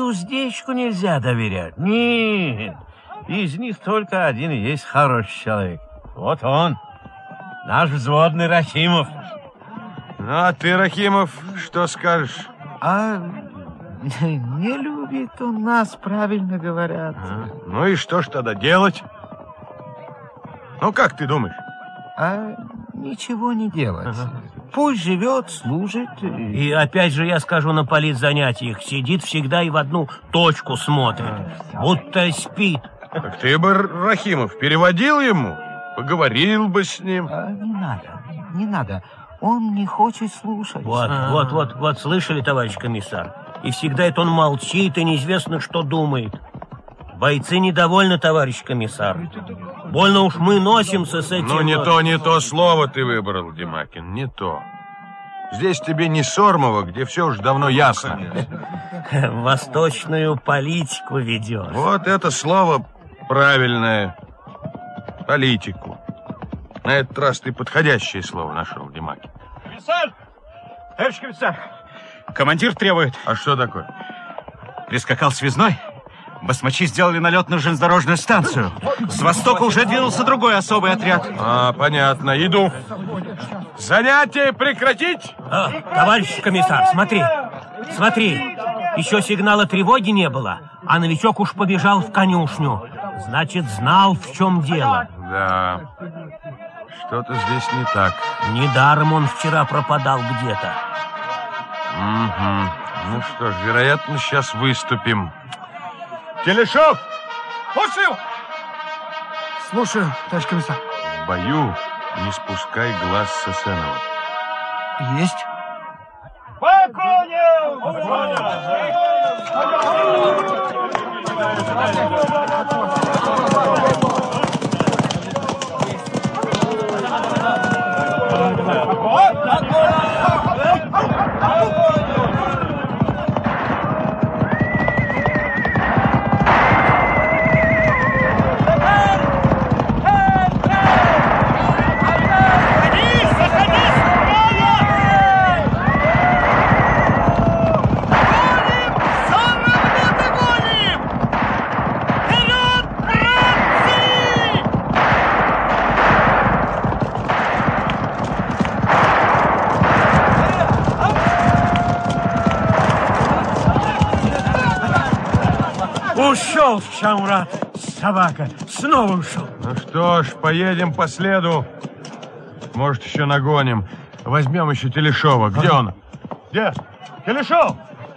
уздечку нельзя доверять. Нет, из них только один и есть хороший человек. Вот он, наш взводный Рахимов. Ну, а ты, Рахимов, что скажешь? Не любит он нас, правильно говорят. Ну и что ж тогда делать? Ну, как ты думаешь? Ничего не делать. Пусть живет, служит. И опять же я скажу на политзанятиях, сидит всегда и в одну точку смотрит, будто спит. Так ты бы, Рахимов, переводил ему, поговорил бы с ним. Не надо. Он не хочет слушать. Вот, слышали, товарищ комиссар? И всегда это он молчит, и неизвестно, что думает. Бойцы недовольны, товарищ комиссар. Больно уж мы носимся с этим... Ну, не то слово ты выбрал, Демакин, не то. Здесь тебе не Сормово, где все уж давно ясно. Восточную политику ведет. Вот это слово правильное. Политику. На этот раз ты подходящее слово нашел, Демакин. Комиссар! Товарищ комиссар! Командир требует. А что такое? Прискакал связной. Басмачи сделали налет на железнодорожную станцию. С востока уже двинулся другой особый отряд. Понятно. Иду. Занятия прекратить! Товарищ комиссар, смотри. Еще сигнала тревоги не было, а новичок уж побежал в конюшню. Значит, знал, в чем дело. Да. Что-то здесь не так. Недаром он вчера пропадал где-то. Угу. Ну что ж, вероятно, сейчас выступим. Телешов! Слушаю, товарищ комиссар. В бою не спускай глаз с Эсенова. Есть. Ушел Шамрат, собака, снова ушел. Ну что ж, поедем по следу. Может, еще нагоним. Возьмем еще Телешова. Где он? Где? Телешов!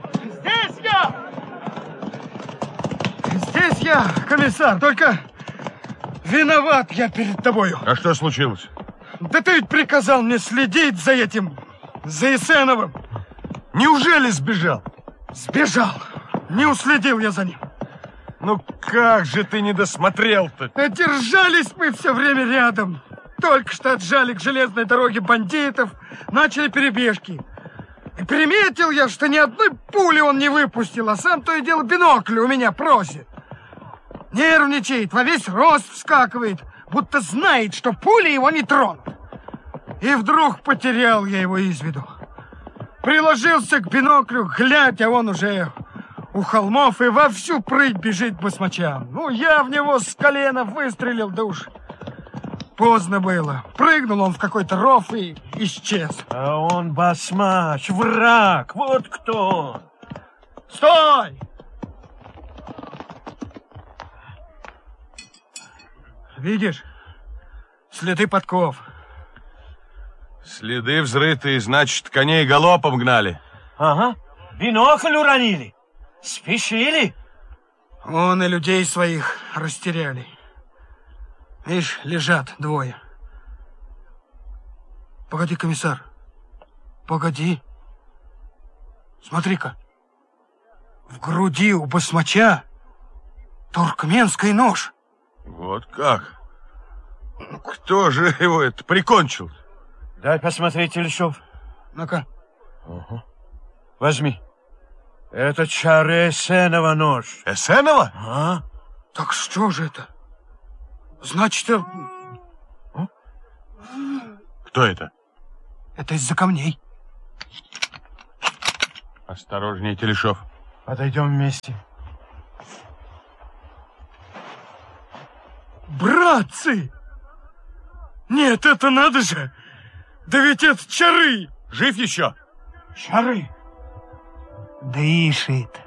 Здесь я, комиссар, только виноват я перед тобою. А что случилось? Да ты ведь приказал мне следить за этим, за Эсеновым. Неужели сбежал? Сбежал. Не уследил я за ним. Ну как же ты не досмотрел-то? Держались мы все время рядом. Только что отжали к железной дороге бандитов, начали перебежки. И приметил я, что ни одной пули он не выпустил, а сам то и дело бинокль у меня просит. Нервничает, во весь рост вскакивает, будто знает, что пули его не тронут. И вдруг потерял я его из виду. Приложился к биноклю, глядь, а он уже у холмов и во всю прыть бежит к басмачам. Ну, я в него с колена выстрелил, да уж поздно было. Прыгнул он в какой-то ров и исчез. А он басмач, враг, вот кто он. Стой! Видишь? Следы подков. Следы взрытые, значит, коней галопом гнали. Ага, бинокль уронили. Спешили? Он и людей своих растеряли. Видишь, лежат двое. Погоди, комиссар. Погоди. Смотри-ка. В груди у басмача туркменский нож. Вот как? Кто же его это прикончил? Дай посмотреть, Телешов. Ну-ка. Возьми. Это чары Эсенова нож. Эсенова? А? Так что же это? Значит, Кто это? это из-за камней. Осторожнее, Телешов. Отойдем вместе. Братцы! Нет, это надо же! Да ведь это Чары! Жив еще? Чары! Дышит.